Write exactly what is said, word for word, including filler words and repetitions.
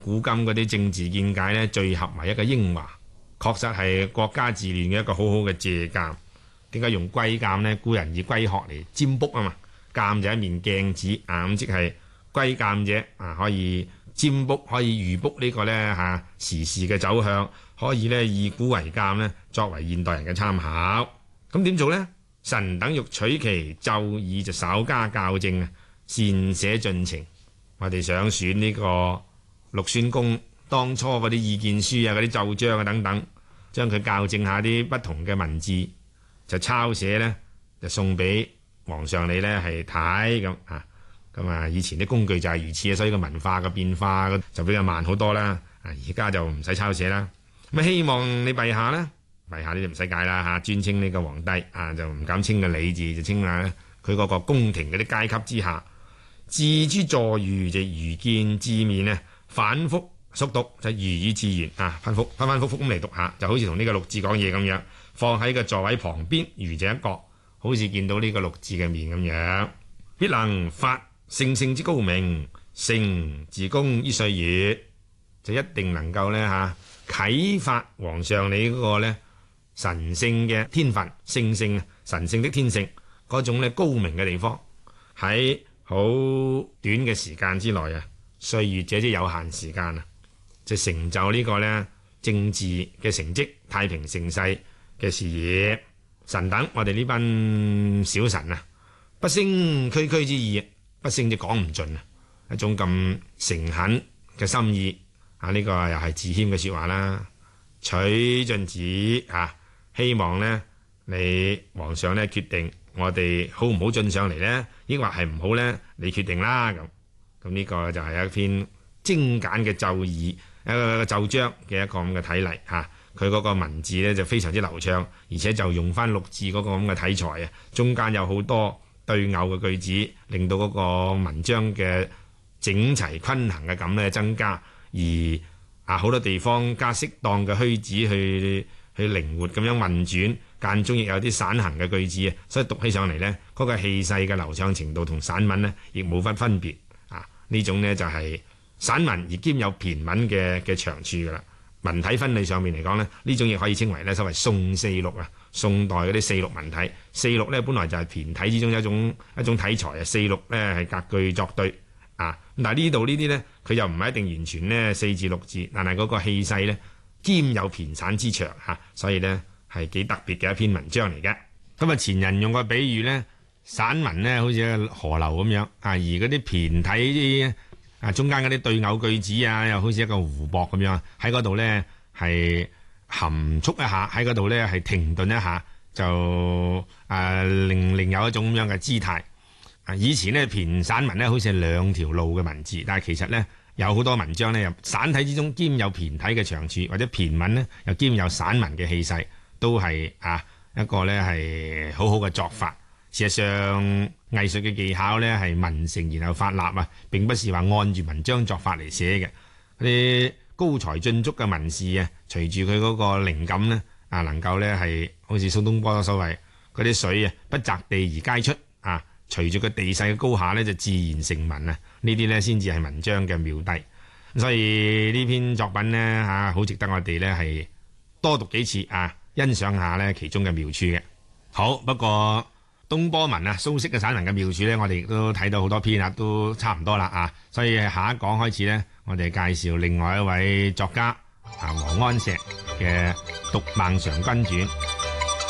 古今嗰啲政治見解呢，聚合為一個英華，確實係國家治亂嘅一個好好嘅借鑑。點解用龜鑑呢？古人以龜殼嚟占卜啊嘛，鑑就一面鏡子啊，咁即係龜鑑者啊，可以占卜，可以預卜呢個呢嚇、啊、時事嘅走向，可以呢以古為鑑呢，作為現代人嘅參考。咁點做呢？臣等欲取其奏議，就稍加校正啊，善寫進程。我哋想選呢個陸孫公當初嗰啲意見書啊、嗰啲奏章啊等等，將佢校正下啲不同嘅文字，就抄寫呢，就送俾皇上你呢係睇咁啊。咁啊，以前啲工具就係如此啊，所以個文化嘅變化就比較慢好多啦。啊，而家就唔使抄寫啦。咁希望你陛下呢。陛下呢就唔使解啦嚇，尊稱呢個皇帝啊，就唔敢稱個李字，就稱下佢嗰個宮廷嗰啲階級之下，字之助御就愚見字面呢，反覆熟讀就如語自然啊，反覆反反覆覆咁嚟讀下，就好似同呢個六字講嘢咁樣，放喺個座位旁邊，如這一角，好似見到呢個六字嘅面咁樣，必能發聖聖之高明，成自公於歲月，就一定能夠呢嚇啟發皇上你嗰個呢。神聖嘅天分，聖聖啊，神聖的天性嗰種咧高明嘅地方，喺好短嘅時間之內啊，歲月者即有限時間啊，就成就呢個咧政治嘅成績，太平盛世嘅事業。臣等我哋呢班小臣啊，不勝區區之意，不勝就講唔盡啊，一種咁誠懇嘅心意啊，呢、這個又係自謙嘅說話啦，取進旨啊。希望呢，你皇上呢決定我哋好唔好進上嚟呢？抑或係唔好呢？你決定啦。咁咁呢個就係一篇精簡嘅奏議，一個奏章嘅一個咁嘅體例嚇。佢嗰個文字呢就非常之流暢，而且就用翻六字嗰個咁嘅體裁啊。中間有好多對偶嘅句子，令到嗰個文章嘅整齊均衡嘅感呢增加。而啊好多地方加適當嘅虛指去。去靈活咁樣運轉，間中亦有啲散行嘅句子啊，所以讀起上嚟呢，嗰、那個氣勢嘅流暢程度同散文呢亦冇乜分別啊！呢種呢就係、是、散文而兼有駢文嘅嘅長處噶啦。文體分類上面嚟講呢，呢種亦可以稱為呢所謂宋四六啊，宋代嗰啲四六文體。四六呢本來就係駢體之中一種一種體裁啊，四六呢係隔句作對啊。但係呢度呢啲呢，佢又唔係一定完全呢四字六字，但係嗰個氣勢呢。兼有駢散之長嚇，所以呢係幾特別嘅一篇文章嚟嘅。咁啊，前人用個比喻呢，散文呢好似河流咁樣啊，而嗰啲駢體啲啊中間嗰啲對偶句子啊，又好似一個湖泊咁樣喺嗰度呢係含蓄一下，喺嗰度呢係停頓一下，就啊另另有一種咁樣嘅姿態。啊，以前呢駢散文呢好似係兩條路嘅文字，但係其實呢。有好多文章呢，散體之中兼有駢體嘅長處，或者駢文呢又兼有散文嘅氣勢，都係啊一個呢係好好嘅作法。事實上，藝術嘅技巧呢係文成然後發立啊，並不是話按住文章作法嚟寫嘅。嗰啲高才進足嘅文士啊，隨住佢嗰個靈感呢，啊，能夠呢係好似蘇東坡所謂嗰啲水啊，不擇地而皆出啊。隨住個地勢嘅高下呢，就自然成文啊！呢啲呢先至係文章嘅妙諦。所以呢篇作品呢，嚇，好值得我哋呢係多讀幾次啊，欣賞下呢其中嘅妙處嘅。好，不過東坡文啊，蘇軾嘅散文嘅妙處呢，我哋亦都睇到好多篇啦，都差唔多啦啊！所以下一講開始呢，我哋介紹另外一位作家啊，王安石嘅《讀孟嘗君傳》。